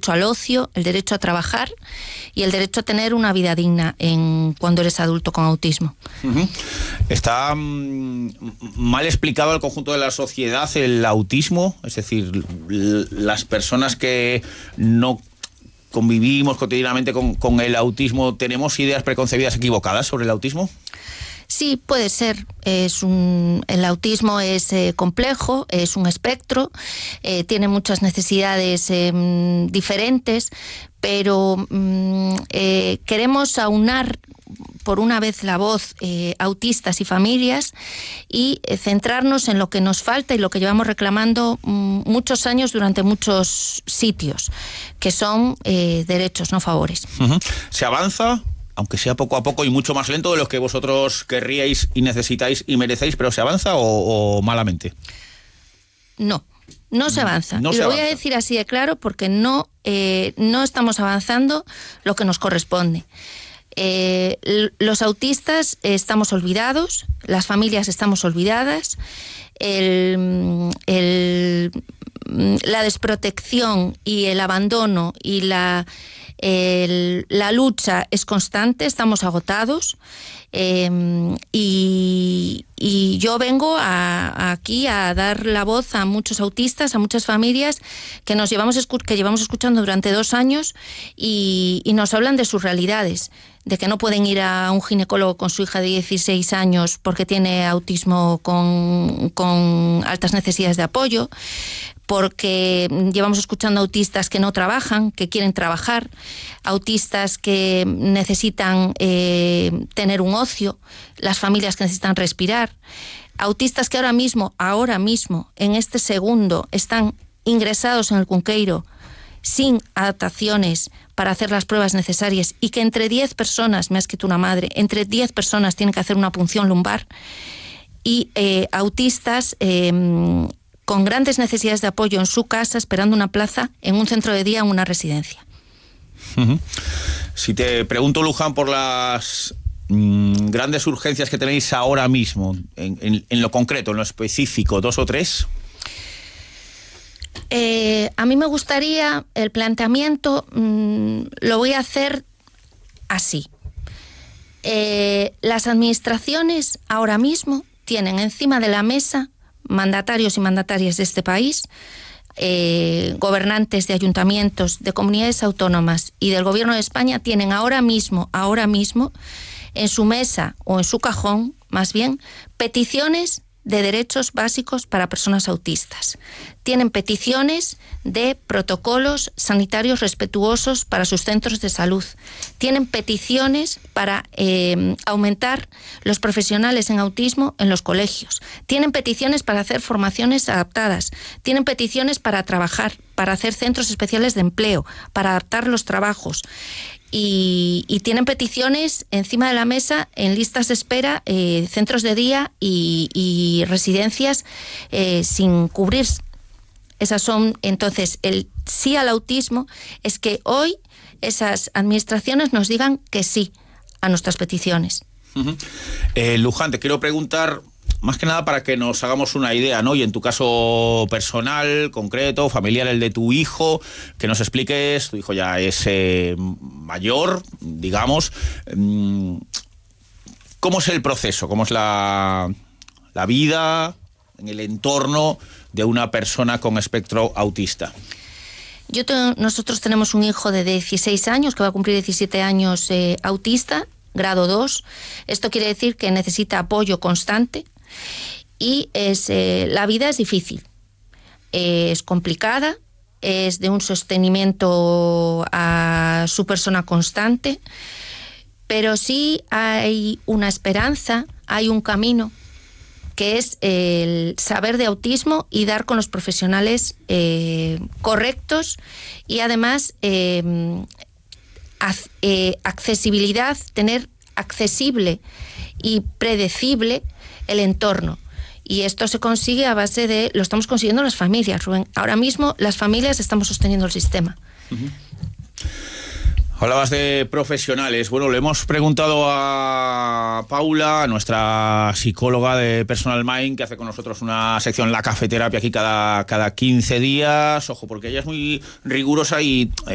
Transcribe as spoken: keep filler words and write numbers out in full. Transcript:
derecho al ocio, el derecho a trabajar y el derecho a tener una vida digna en cuando eres adulto con autismo. Uh-huh. Está um, mal explicado al conjunto de la sociedad el autismo, es decir, l- las personas que no convivimos cotidianamente con, con el autismo, ¿tenemos ideas preconcebidas equivocadas sobre el autismo? Sí, puede ser. Es un, el autismo es eh, complejo, es un espectro, eh, tiene muchas necesidades eh, diferentes, pero mm, eh, queremos aunar por una vez la voz eh, autistas y familias y eh, centrarnos en lo que nos falta y lo que llevamos reclamando mm, muchos años durante muchos sitios, que son eh, derechos, no favores. Uh-huh. ¿Se avanza? Aunque sea poco a poco y mucho más lento de lo que vosotros querríais y necesitáis y merecéis, pero ¿se avanza o, o malamente? No, no se avanza. No y se lo avanza. voy a decir así de claro porque no, eh, no estamos avanzando lo que nos corresponde. Eh, l- los autistas eh, estamos olvidados, las familias estamos olvidadas, el, el, la desprotección y el abandono y la... El, la lucha es constante, estamos agotados eh, y, y yo vengo a, a aquí a dar la voz a muchos autistas, a muchas familias que nos llevamos escu- que llevamos escuchando durante dos años y, y nos hablan de sus realidades, de que no pueden ir a un ginecólogo con su hija de dieciséis años porque tiene autismo con, con altas necesidades de apoyo, porque llevamos escuchando autistas que no trabajan, que quieren trabajar, autistas que necesitan eh, tener un ocio, las familias que necesitan respirar, autistas que ahora mismo, ahora mismo, en este segundo, están ingresados en el Cunqueiro sin adaptaciones para hacer las pruebas necesarias y que entre diez personas, me ha escrito una madre, entre diez personas tienen que hacer una punción lumbar y eh, autistas... Eh, con grandes necesidades de apoyo en su casa, esperando una plaza en un centro de día o en una residencia. Uh-huh. Si te pregunto, Luján, por las mmm, grandes urgencias que tenéis ahora mismo, en, en, en lo concreto, en lo específico, ¿dos o tres? Eh, a mí me gustaría, el planteamiento mmm, lo voy a hacer así. Eh, las administraciones ahora mismo tienen encima de la mesa mandatarios y mandatarias de este país, eh, gobernantes de ayuntamientos, de comunidades autónomas y del Gobierno de España tienen ahora mismo, ahora mismo, en su mesa o en su cajón, más bien, peticiones de derechos básicos para personas autistas. Tienen peticiones de protocolos sanitarios respetuosos para sus centros de salud. Tienen peticiones para eh, aumentar los profesionales en autismo en los colegios. Tienen peticiones para hacer formaciones adaptadas. Tienen peticiones para trabajar, para hacer centros especiales de empleo, para adaptar los trabajos. Y, y tienen peticiones encima de la mesa en listas de espera, eh, centros de día y, y residencias eh, sin cubrir. Esas son, entonces, el sí al autismo es que hoy esas administraciones nos digan que sí a nuestras peticiones. Uh-huh. Eh, Luján, te quiero preguntar, más que nada para que nos hagamos una idea, ¿no? Y en tu caso personal, concreto, familiar, el de tu hijo, que nos expliques, tu hijo ya es eh, mayor, digamos, ¿cómo es el proceso? ¿Cómo es la, la vida en el entorno de una persona con espectro autista? Yo tengo, nosotros tenemos un hijo de dieciséis años, que va a cumplir diecisiete años, eh, autista, grado dos. Esto quiere decir que necesita apoyo constante. Y es, eh, la vida es difícil, eh, es complicada, es de un sostenimiento a su persona constante, pero sí hay una esperanza, hay un camino, que es el saber de autismo y dar con los profesionales eh, correctos y además eh, ac- eh, accesibilidad, tener accesible y predecible el entorno. Y esto se consigue a base de... Lo estamos consiguiendo las familias, Rubén. Ahora mismo las familias estamos sosteniendo el sistema. Uh-huh. Hablabas de profesionales. Bueno, le hemos preguntado a Paula, nuestra psicóloga de Personal Mind, que hace con nosotros una sección La Cafeterapia aquí cada, cada quince días. Ojo, porque ella es muy rigurosa y...